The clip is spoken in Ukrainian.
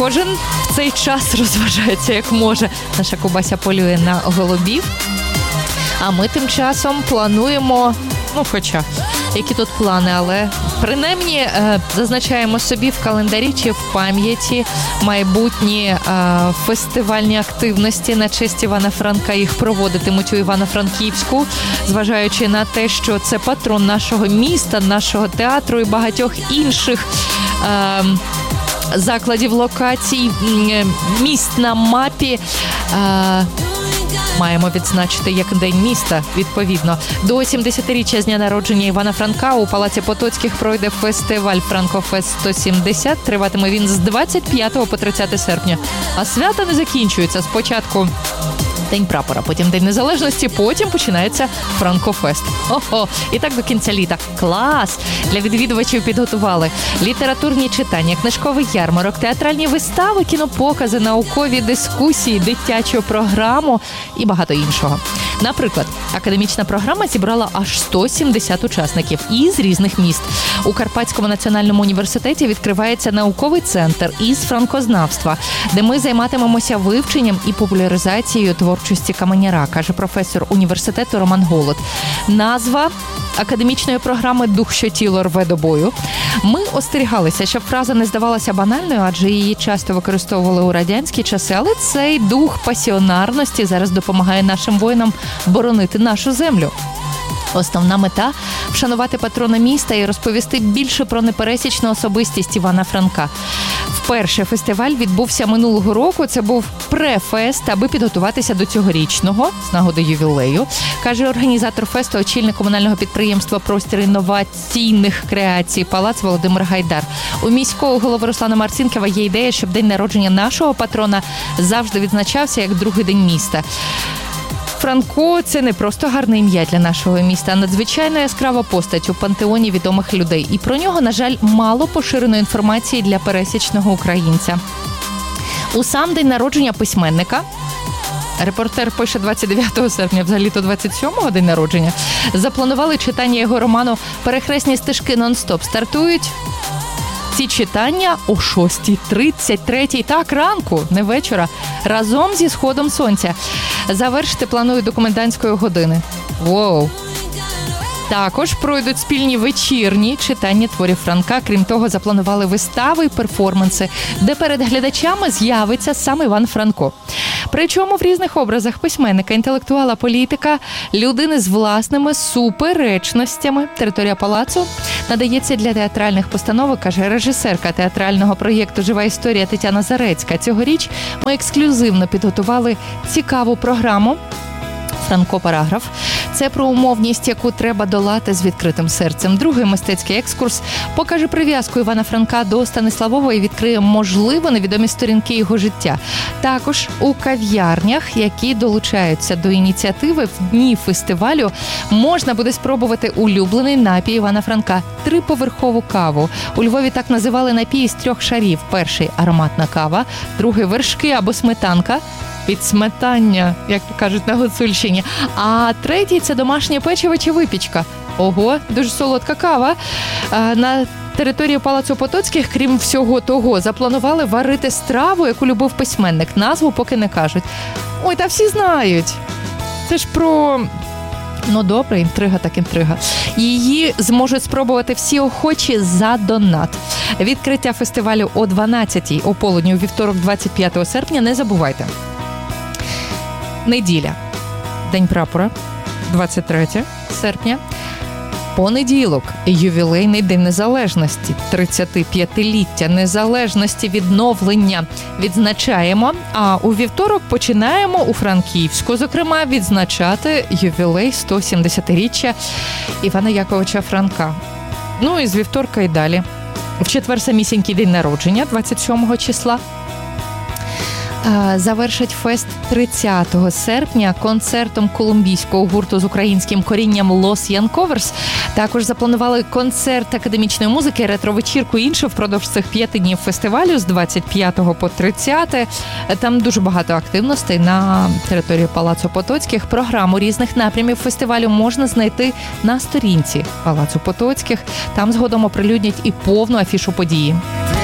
Кожен в цей час розважається як може. Наша Кубася полює на голубів. А ми тим часом плануємо, хоча, які тут плани, але принаймні зазначаємо собі в календарі чи в пам'яті майбутні фестивальні активності на честь Івана Франка. Їх проводитимуть у Івано-Франківську, зважаючи на те, що це патрон нашого міста, нашого театру і багатьох інших закладів, локацій, місць на мапі. Маємо відзначити як День міста, відповідно. До 70-річчя з дня народження Івана Франка у Палаці Потоцьких пройде фестиваль «Франкофест 170». Триватиме він з 25 по 30 серпня. А свята не закінчуються. Спочатку День прапора, потім День Незалежності, потім починається Франкофест. Ого! І так до кінця літа. Клас! Для відвідувачів підготували літературні читання, книжковий ярмарок, театральні вистави, кінопокази, наукові дискусії, дитячу програму і багато іншого. Наприклад, академічна програма зібрала аж 170 учасників із різних міст. У Карпатському національному університеті відкривається науковий центр із франкознавства, де ми займатимемося вивченням і популяризацією творчості Каменяра, каже професор університету Роман Голод. Назва академічної програми «Дух, що тіло рве до бою». Ми остерігалися, щоб фраза не здавалася банальною, адже її часто використовували у радянські часи, але цей дух пасіонарності зараз допомагає нашим воїнам боронити нашу землю. Основна мета – вшанувати патрона міста і розповісти більше про непересічну особистість Івана Франка. Вперше фестиваль відбувся минулого року. Це був префест, аби підготуватися до цьогорічного, з нагоди ювілею, каже організатор фесту, очільник комунального підприємства «Простір інноваційних креацій» Палац Володимир Гайдар. У міського голови Руслана Марцінкова є ідея, щоб день народження нашого патрона завжди відзначався як другий день міста. Франко – це не просто гарне ім'я для нашого міста, а надзвичайно яскрава постать у пантеоні відомих людей. І про нього, на жаль, мало поширеної інформації для пересічного українця. У сам день народження письменника, репортер пише 29 серпня, взагалі-то 27-го день народження, запланували читання його роману «Перехресні стежки нон-стоп». Стартують ці читання о 6:33, так, ранку, не вечора, разом зі сходом сонця. Завершити планують до комендантської години. Воу! Також пройдуть спільні вечірні читання творів Франка. Крім того, запланували вистави і перформанси, де перед глядачами з'явиться сам Іван Франко. Причому в різних образах письменника, інтелектуала, політика, людини з власними суперечностями. Територія палацу надається для театральних постановок, каже режисерка театрального проєкту «Жива історія» Тетяна Зарецька. Цьогоріч ми ексклюзивно підготували цікаву програму «Франко-параграф». Це про умовність, яку треба долати з відкритим серцем. Другий мистецький екскурс покаже прив'язку Івана Франка до Станиславова і відкриє, можливо, невідомі сторінки його життя. Також у кав'ярнях, які долучаються до ініціативи, в дні фестивалю можна буде спробувати улюблений напій Івана Франка – 3-поверхову каву. У Львові так називали напій з 3 шарів. Перший – ароматна кава, другий – вершки або сметанка, підсметання, як кажуть на Гуцульщині. А третій – це домашнє печиво чи випічка. Ого, дуже солодка кава. На території Палацу Потоцьких, крім всього того, запланували варити страву, яку любив письменник. Назву поки не кажуть. Ой, та всі знають. Це ж про... Ну, добре, інтрига так інтрига. Її зможуть спробувати всі охочі за донат. Відкриття фестивалю о 12-й ополудні у вівторок 25 серпня. Не забувайте. Неділя. День прапора. 23 серпня. Понеділок. Ювілейний День Незалежності. 35-ліття Незалежності, відновлення. Відзначаємо. А у вівторок починаємо у Франківську, зокрема, відзначати ювілей 170-річчя Івана Яковича Франка. Ну і з вівторка і далі. В четвер самісінький день народження, 27 числа. Завершить фест 30 серпня концертом колумбійського гурту з українським корінням Los Yankovers. Також запланували концерт академічної музики, ретро-вечірку і інше впродовж цих 5 днів фестивалю з 25 по 30. Там дуже багато активностей на території Палацу Потоцьких. Програму різних напрямів фестивалю можна знайти на сторінці Палацу Потоцьких. Там згодом оприлюднять і повну афішу події.